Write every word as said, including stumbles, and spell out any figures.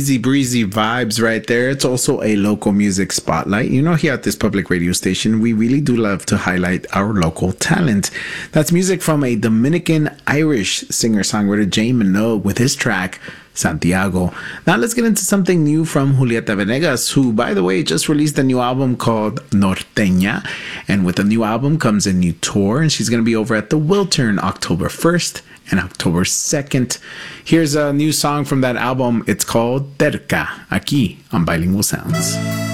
easy breezy vibes right there. It's also a local music spotlight. You know, here at this public radio station, we really do love to highlight our local talent. That's music from a Dominican Irish singer-songwriter, Jay Minogue, with his track Santiago. Now let's get into something new from Julieta Venegas, who, by the way, just released a new album called Norteña. And with the new album comes a new tour, and she's going to be over at the Wiltern October first and October second. Here's a new song from that album. It's called Terca, aquí on Bilingual Sounds.